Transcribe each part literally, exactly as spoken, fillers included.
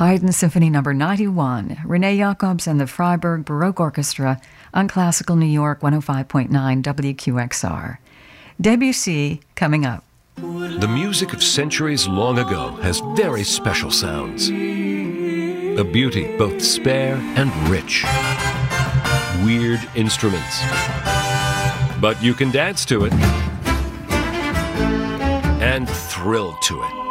Haydn Symphony Number ninety-one, Renee Jacobs and the Freiburg Baroque Orchestra on Classical New York one oh five point nine W Q X R. Debussy coming up. The music of centuries long ago has very special sounds. A beauty both spare and rich. Weird instruments. But you can dance to it and thrill to it.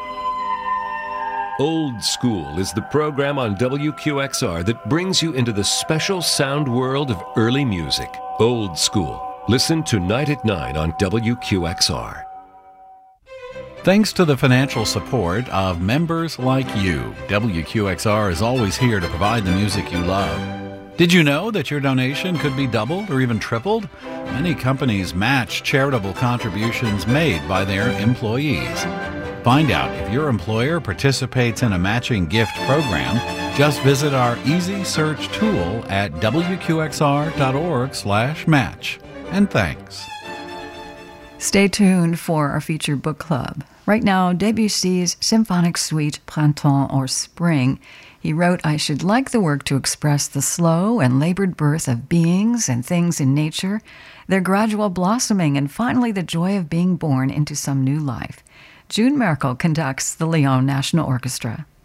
Old School is the program on W Q X R that brings you into the special sound world of early music. Old School. Listen tonight at nine on W Q X R. Thanks to the financial support of members like you, W Q X R is always here to provide the music you love. Did you know that your donation could be doubled or even tripled? Many companies match charitable contributions made by their employees. Find out if your employer participates in a matching gift program. Just visit our easy search tool at W Q X R dot org slash match. And thanks. Stay tuned for our featured book club. Right now, Debussy's Symphonic Suite Printemps or Spring. He wrote, I should like the work to express the slow and labored birth of beings and things in nature, their gradual blossoming, and finally the joy of being born into some new life. June Merkel conducts the Lyon National Orchestra.